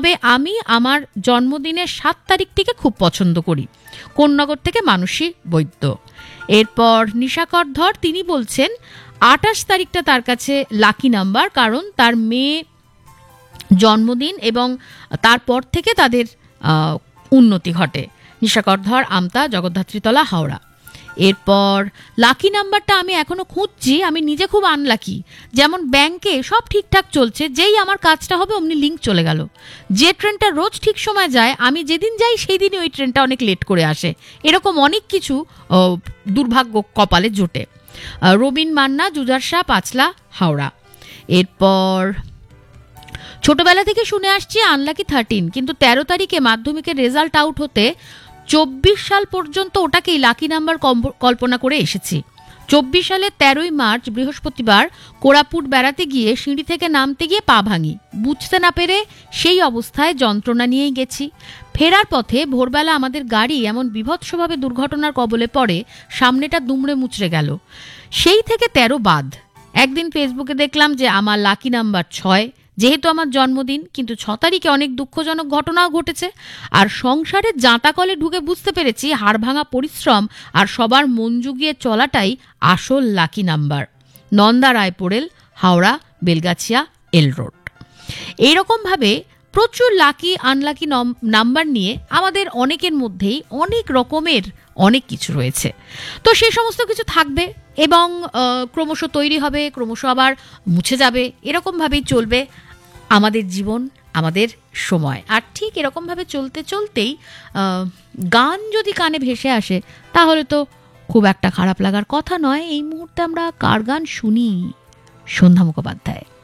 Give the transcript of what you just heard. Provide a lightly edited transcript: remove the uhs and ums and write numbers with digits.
তবে আমি আমার জন্মদিনের 7 তারিখটিকে খুব পছন্দ করি। কোন্নগর থেকে মানসী বৈদ্য। এরপর নিশাকর ধর, তিনি বলছেন 28 তারিখটা তার কাছে লাকি নাম্বার, কারণ তার মেয়ে জন্মদিন এবং তারপর থেকে তাদের উন্নতি ঘটে। নিশাকর ধর, আমতা, জগদ্ধাত্রীতলা, হাওড়া। এরপর লাকি নাম্বারটা আমি এখনো খুঁজছি, আমি নিজে খুব আনলাকি। যেমন ব্যাংকে সব ঠিকঠাক চলছে, যেই আমার কাজটা হবে অমনি লিঙ্ক চলে গেল। যে ট্রেনটা রোজ ঠিক সময় যায়, আমি যেদিন যাই সেই দিনই ওই ট্রেনটা অনেক লেট করে আসে। এরকম অনেক কিছু দুর্ভাগ্য কপালে জোটে। রবিন মান্না, জুজারশাহ, পাঁচলা, হাওড়া। এরপর ছোটবেলা থেকে শুনে আসছি আনলাকি 13, কিন্তু 13 তারিখে মাধ্যমিকের রেজাল্ট আউট হতে 24 সাল পর্যন্ত ওটাকেই লাকি নাম্বার কল্পনা করে এসেছি। 24 সালের 13ই মার্চ বৃহস্পতিবার কোরাপুট বেড়াতে গিয়ে সিঁড়ি থেকে নামতে গিয়ে পা ভাঙি। বুঝতে না পেরে সেই অবস্থায় যন্ত্রণা নিয়েই গেছি। ফেরার পথে ভোরবেলা আমাদের গাড়ি এমন বীভৎসভাবে দুর্ঘটনার কবলে পড়ে, সামনেটা দুমড়ে মুচড়ে গেল। সেই থেকে 13 বাদ। একদিন ফেসবুকে দেখলাম যে আমার লাকি নাম্বার 6, যেহেতু আমার জন্মদিন, কিন্তু 6 তারিখে অনেক দুঃখজনক ঘটনাও ঘটেছে। আর সংসারের জাঁতাকলে ঢুকে বুঝতে পেরেছি হাড় ভাঙা পরিশ্রম আর সবার মন জুগিয়ে চলাটাই আসল লাকি নাম্বার। নন্দা রায়পোরেল, হাওড়া, বেলগাছিয়া, এল রোড। এইরকমভাবে প্রচুর লাকি আনলাকি নাম্বার নিয়ে আমাদের অনেকের মধ্যেই অনেক রকমের অনেক কিছু রয়েছে। তো সেই সমস্ত কিছু থাকবে এবং ক্রমশ তৈরি হবে, ক্রমশ আবার মুছে যাবে। এরকমভাবেই চলবে আমাদের জীবন, আমাদের সময়। আর ঠিক এরকমভাবে চলতে চলতেই গান যদি কানে ভেসে আসে, তাহলে তো খুব একটা খারাপ লাগার কথা নয়। এই মুহূর্তে আমরা কার গান শুনি? সন্ধ্যা মুখোপাধ্যায়।